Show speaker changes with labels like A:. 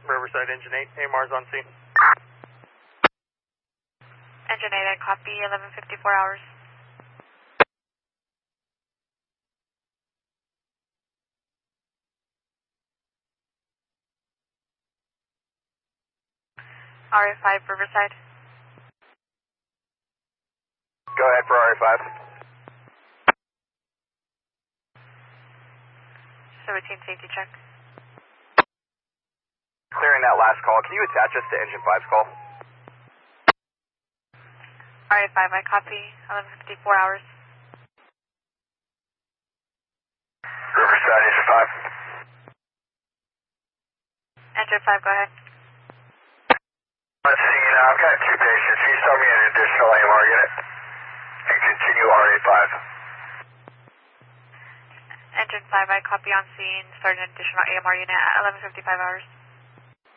A: Riverside Engine 8, AMR's on scene.
B: Engine 8, I copy, 11:54 hours. RA5 Riverside.
C: Go ahead for RA5.
B: 17 safety check.
C: Clearing that last call, can you attach us to Engine 5's call?
B: RA5, I copy, 11:54 hours.
C: Riverside, Engine 5.
B: Engine 5, go ahead.
C: Let's see, I've got 2 patients. Can you tell me an additional AMR unit? And continue RA5.
B: Engine 5, I copy on scene, start an additional AMR unit at 11:55 hours.